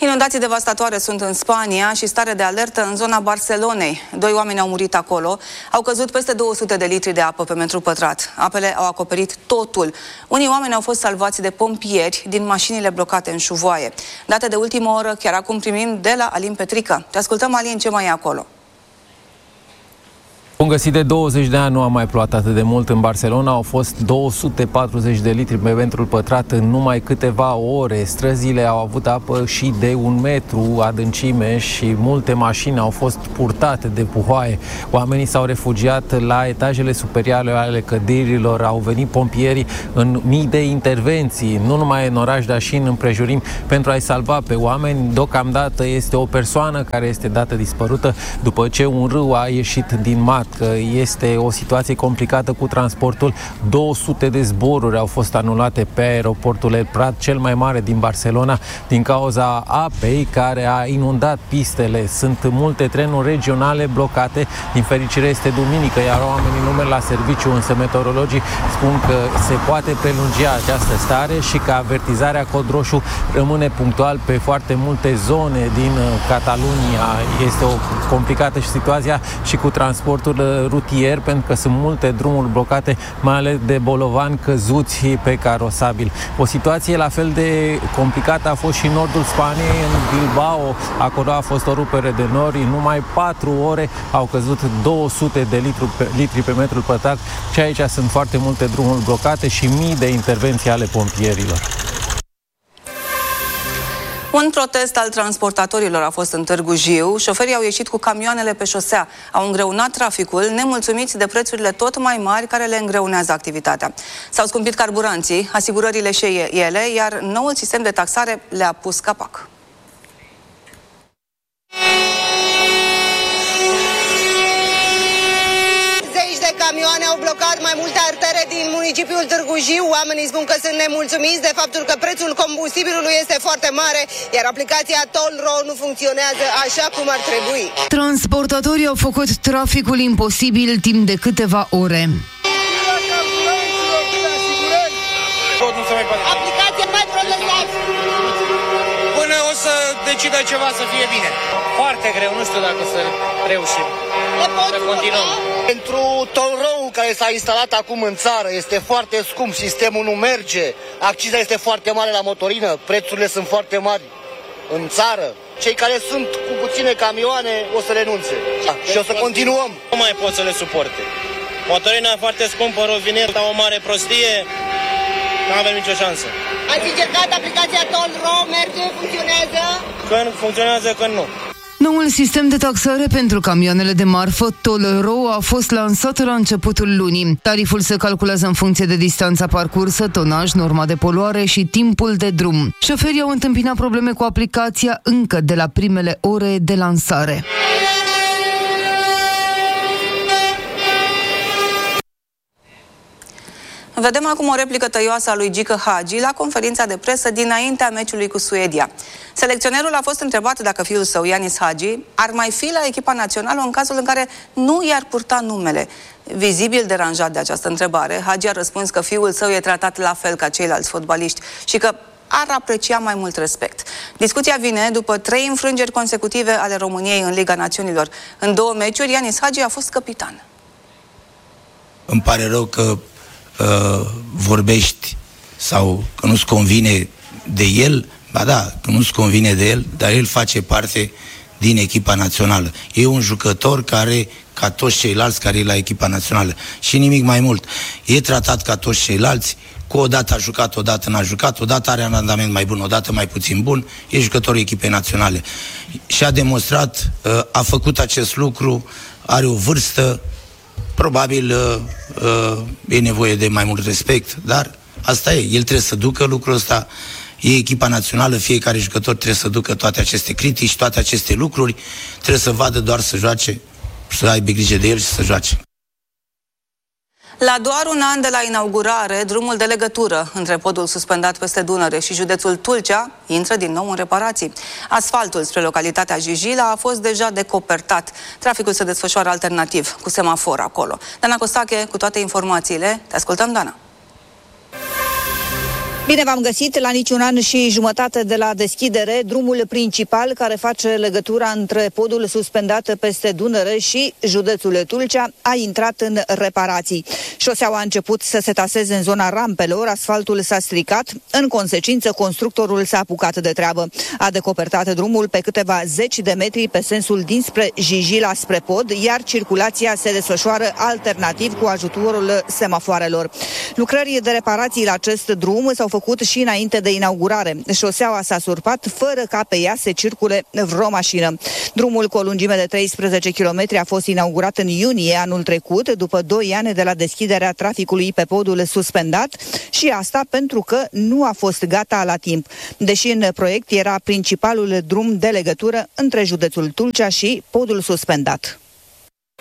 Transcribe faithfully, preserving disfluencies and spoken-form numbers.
Inundații devastatoare sunt în Spania și stare de alertă în zona Barcelonei. Doi oameni au murit acolo, au căzut peste două sute de litri de apă pe metru pătrat. Apele au acoperit totul. Unii oameni au fost salvați de pompieri din mașinile blocate în șuvoaie. Date de ultimă oră, chiar acum primim de la Alin Petrică. Te ascultăm, Alin, ce mai e acolo? Bun găsit, de douăzeci de ani nu a mai plouat atât de mult în Barcelona. Au fost două sute patruzeci de litri pe metru pătrat în numai câteva ore. Străzile au avut apă și de un metru adâncime și multe mașini au fost purtate de puhoaie. Oamenii s-au refugiat la etajele superioare ale clădirilor. Au venit pompierii în mii de intervenții, nu numai în oraș, dar și în împrejurim, pentru a-i salva pe oameni. Deocamdată este o persoană care este dată dispărută după ce un râu a ieșit din mar. Că este o situație complicată cu transportul. două sute de zboruri au fost anulate pe aeroportul El Prat, cel mai mare din Barcelona, din cauza apei care a inundat pistele. Sunt multe trenuri regionale blocate. Din fericire este duminică, iar oamenii nu merg la serviciu, însă meteorologii spun că se poate prelungi această stare și că avertizarea cod roșu rămâne punctual pe foarte multe zone din Catalunia. Este o complicată situația și cu transportul rutier, pentru că sunt multe drumuri blocate, mai ales de bolovani căzuți pe carosabil. O situație la fel de complicată a fost și în nordul Spaniei, în Bilbao. Acolo a fost o rupere de nori. În numai patru ore au căzut două sute de litri pe, litri pe metru pătrat și aici sunt foarte multe drumuri blocate și mii de intervenții ale pompierilor. Un protest al transportatorilor a fost în Târgu Jiu. Șoferii au ieșit cu camioanele pe șosea, au îngreunat traficul, nemulțumiți de prețurile tot mai mari care le îngreunează activitatea. S-au scumpit carburanții, asigurările și ele, iar noul sistem de taxare le-a pus capac. Camioane au blocat mai multe artere din municipiul Târgu Jiu. Oamenii spun că sunt nemulțumiți de faptul că prețul combustibilului este foarte mare, iar aplicația Tollro nu funcționează așa cum ar trebui. Transportatorii au făcut traficul imposibil timp de câteva ore. Aplicația mai protejează. Până o să decidă ceva să fie bine. Foarte greu, nu știu dacă să reușim. Să continuăm. Pentru Tollro-ul care s-a instalat acum în țară este foarte scump, sistemul nu merge, acciza este foarte mare la motorină, prețurile sunt foarte mari în țară. Cei care sunt cu puține camioane o să renunțe da, și o să continuăm. Nu mai pot să le suporte. Motorina foarte scumpă, rovineta o mare prostie, nu avem nicio șansă. Ați încercat aplicația Tollro, merge, funcționează? Când funcționează, când nu. Noul sistem de taxare pentru camioanele de marfă, Tollro, a fost lansat la începutul lunii. Tariful se calculează în funcție de distanța parcursă, tonaj, norma de poluare și timpul de drum. Șoferii au întâmpinat probleme cu aplicația încă de la primele ore de lansare. Vedem acum o replică tăioasă a lui Gică Hagi la conferința de presă dinaintea meciului cu Suedia. Selecționerul a fost întrebat dacă fiul său, Ianis Hagi, ar mai fi la echipa națională în cazul în care nu i-ar purta numele. Vizibil deranjat de această întrebare, Hagi a răspuns că fiul său e tratat la fel ca ceilalți fotbaliști și că ar aprecia mai mult respect. Discuția vine după trei înfrângeri consecutive ale României în Liga Națiunilor. În două meciuri, Ianis Hagi a fost capitan. Îmi pare rău că Uh, vorbești sau că nu-ți convine de el, ba da, că nu-ți convine de el, dar el face parte din echipa națională. E un jucător care, ca toți ceilalți care e la echipa națională, și nimic mai mult. E tratat ca toți ceilalți, cu o dată a jucat, o dată n-a jucat, o dată are un randament mai bun, o dată mai puțin bun, e jucătorul echipei naționale. Și a demonstrat, uh, a făcut acest lucru, are o vârstă, probabil uh, uh, e nevoie de mai mult respect, dar asta e, el trebuie să ducă lucrul ăsta, e echipa națională, fiecare jucător trebuie să ducă toate aceste critici, toate aceste lucruri, trebuie să vadă doar să joace, să aibă grijă de el și să joace. La doar un an de la inaugurare, drumul de legătură între podul suspendat peste Dunăre și județul Tulcea intră din nou în reparații. Asfaltul spre localitatea Jijila a fost deja decopertat. Traficul se desfășoară alternativ, cu semafor acolo. Dana Costache, cu toate informațiile. Te ascultăm, Dana. Bine v-am găsit! La niciun an și jumătate de la deschidere, drumul principal care face legătura între podul suspendat peste Dunăre și județul Tulcea a intrat în reparații. Șoseaua a început să se taseze în zona rampelor, asfaltul s-a stricat, în consecință constructorul s-a apucat de treabă. A decopertat drumul pe câteva zeci de metri pe sensul dinspre Jijila spre pod, iar circulația se desfășoară alternativ cu ajutorul semafoarelor. Lucrări de reparații la acest drum s-au făcut și înainte de inaugurare. Șoseaua s-a surpat fără ca pe ea să circule vreo mașină. Drumul cu o lungime de treisprezece kilometri a fost inaugurat în iunie anul trecut, după doi ani de la deschiderea traficului pe podul suspendat, și asta pentru că nu a fost gata la timp, deși în proiect era principalul drum de legătură între județul Tulcea și podul suspendat.